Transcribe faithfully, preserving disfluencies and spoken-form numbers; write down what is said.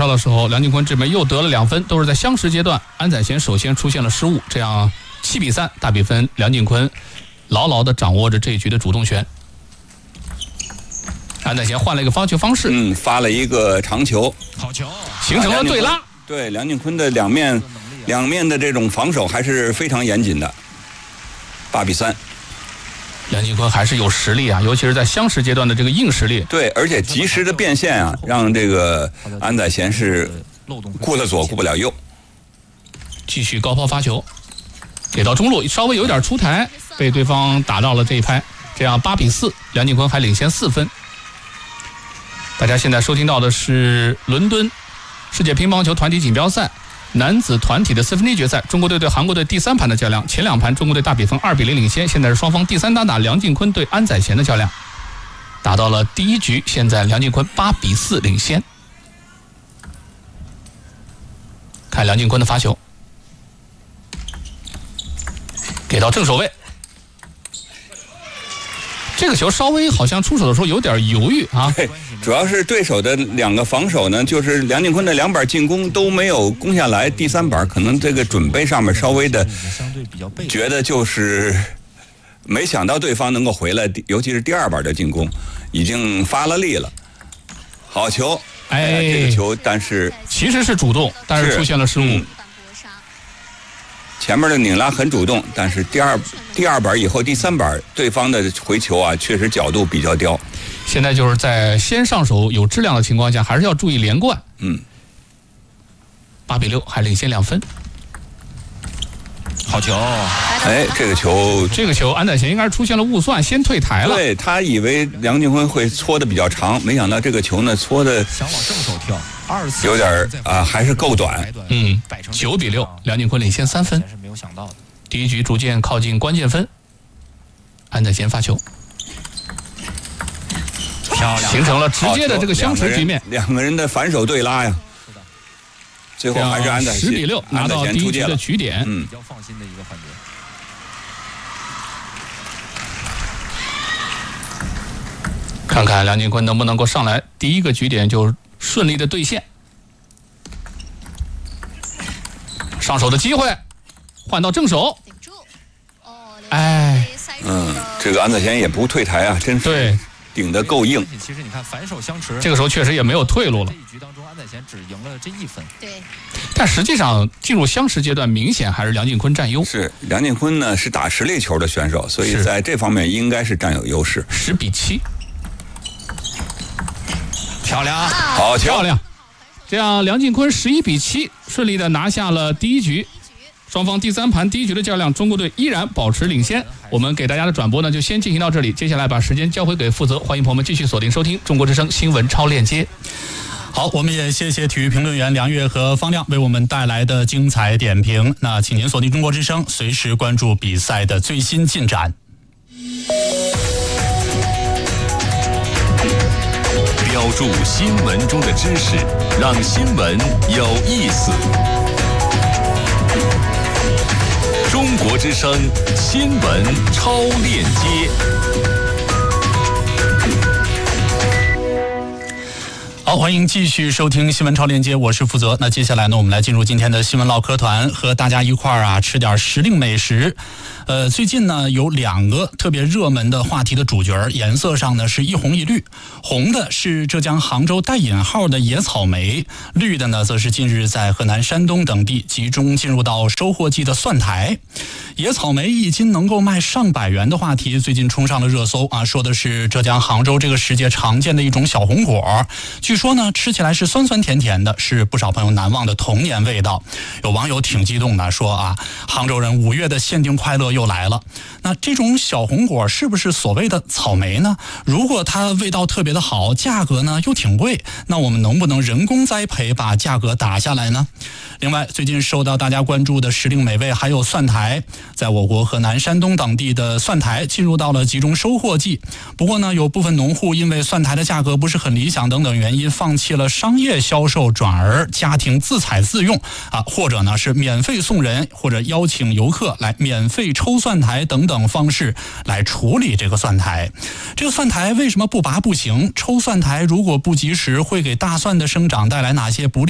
哨的时候，梁靖昆这边又得了两分，都是在相识阶段，安宰贤首先出现了失误，这样七比三大比分，梁靖昆牢牢地掌握着这一局的主动权。安宰贤换了一个发球方式， 嗯，发了一个长球， 好球， 形成了对拉。 对，梁靖昆的两面两面的这种防守还是非常严谨的。八比三， 梁靖昆还是有实力啊，尤其是在相识阶段的这个硬实力。 对，而且及时的变现啊，让这个安宰贤是顾了左顾不了右。 继续高抛发球，给到中路，稍微有点出台，被对方打到了这一拍，这样八比四，梁靖昆还领先四分。大家现在收听到的是伦敦世界乒乓球团体锦标赛男子团体的四分之一决赛，中国队对韩国队第三盘的较量，前两盘中国队大比分二比零领先，现在是双方第三单打梁靖昆对安宰贤的较量，打到了第一局，现在梁靖昆八比四领先。看梁靖昆的发球，给到正手位，这个球稍微好像出手的时候有点犹豫啊。 对，主要是对手的两个防守呢，就是梁靖昆的两板进攻都没有攻下来，第三板可能这个准备上面稍微的觉得就是没想到对方能够回来，尤其是第二板的进攻已经发了力了。好球，哎，这个球但是其实是主动，但是出现了失误。嗯， 前面的拧拉很主动，但是第二第二板以后第三板对方的回球啊，确实角度比较刁。 现在就是在先上手有质量的情况下，还是要注意连贯。 嗯， 八比六还领先两分。 好球！ 哎，这个球， 这个球安宰贤应该是出现了误算，先退台了。 对，他以为梁靖昆会搓的比较长，没想到这个球呢搓的想往正手跳，二次有点啊、呃，还是够短。 嗯，九比六，梁靖昆领先三分。 是没有想到的。 第一局逐渐靠近关键分，安宰贤发球， 漂亮， 形成了直接的这个相持局面。 两个人的反手对拉呀。最后还是安宰贤十比六拿到第一局的取点。 嗯， 比较放心的一个环节。 看看梁靖昆能不能够上来，第一个局点就顺利的兑现。上手的机会，换到正手。哎， 嗯，这个安宰贤也不退台啊，真是对。 顶得够硬。 其实你看反手相持， 这个时候确实也没有退路了。 这一局当中，安宰贤只赢了这一分。 对。 但实际上进入相持阶段，明显还是梁靖昆占优。 是梁靖昆呢是打实力球的选手，所以在这方面应该是占有优势。 十比七， 漂亮， 好漂亮。这样梁靖昆十一比七顺利的拿下了第一局。双方第三盘第一局的较量，中国队依然保持领先。我们给大家的转播呢，就先进行到这里。接下来把时间交回给负责，欢迎朋友们继续锁定收听中国之声新闻超链接。 好，我们也谢谢体育评论员梁月和方亮为我们带来的精彩点评。那请您锁定中国之声，随时关注比赛的最新进展。 标注新闻中的知识，让新闻有意思。中国之声新闻超链接。 好，欢迎继续收听新闻超链接，我是负责。那接下来呢，我们来进入今天的新闻唠嗑团，和大家一块儿啊吃点时令美食。呃，最近呢有两个特别热门的话题的主角，颜色上呢是一红一绿。红的是浙江杭州带引号的野草莓，绿的呢则是近日在河南、山东等地集中进入到收获季的蒜苔。野草莓一斤能够卖上百元的话题，最近冲上了热搜啊，说的是浙江杭州这个时节常见的一种小红果。据说呢，吃起来是酸酸甜甜的，是不少朋友难忘的童年味道。有网友挺激动的说啊，杭州人五月的限定快乐又来了。那这种小红果是不是所谓的草莓呢？如果它味道特别的好，价格呢又挺贵，那我们能不能人工栽培把价格打下来呢？另外，最近受到大家关注的时令美味还有蒜苔，在我国河南、山东等地的蒜苔进入到了集中收获季。不过呢，有部分农户因为蒜苔的价格不是很理想等等原因，放弃了商业销售，转而家庭自采自用啊，或者呢是免费送人，或者邀请游客来免费抽蒜苔等等方式来处理这个蒜苔。这个蒜苔为什么不拔不行？抽蒜苔如果不及时，会给大蒜的生长带来哪些不利